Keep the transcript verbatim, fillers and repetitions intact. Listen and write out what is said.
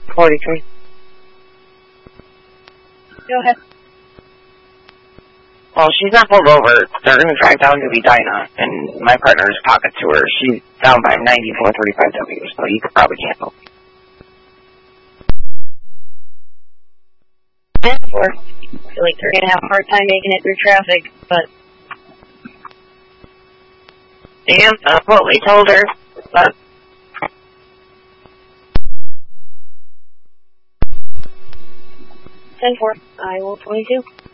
forty-three. Go ahead. Well, she's not pulled over. They're going to drive down to Edina, and my partner's pocket to her. She's down by ninety-four thirty-five W, so you could probably cancel. I feel like they're going to have a hard time making it through traffic, but... Damn, that's what we told her, but... ten four, I will twenty-two.